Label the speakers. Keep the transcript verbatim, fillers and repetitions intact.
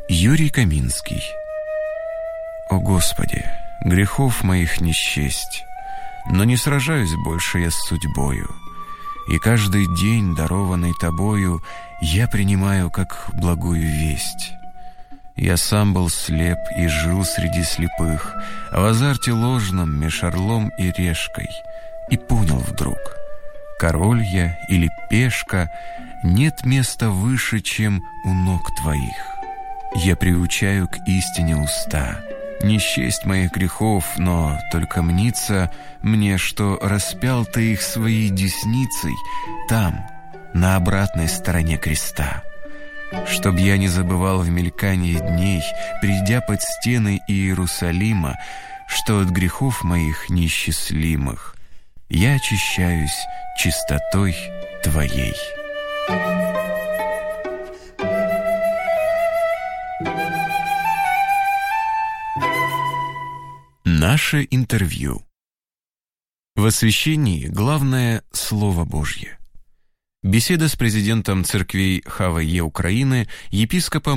Speaker 1: Юрий Каминский. О Господи, грехов моих не счесть, но не сражаюсь больше я с судьбою, и каждый день, дарованный Тобою, я принимаю как благую весть. Я сам был слеп и жил среди слепых, в азарте ложном меж орлом и решкой, и понял вдруг: король я или пешка, нет места выше, чем у ног Твоих. Я приучаю к истине уста, не счесть моих грехов, но только мнится мне, что распял Ты их своей десницей там, на обратной стороне креста. Чтоб я не забывал в мелькании дней, придя под стены Иерусалима, что от грехов моих неисчислимых я очищаюсь чистотой Твоей. Наше интервью. В освящении главное – Слово Божье. Беседа с президентом церквей ХВЕ Украины, епископом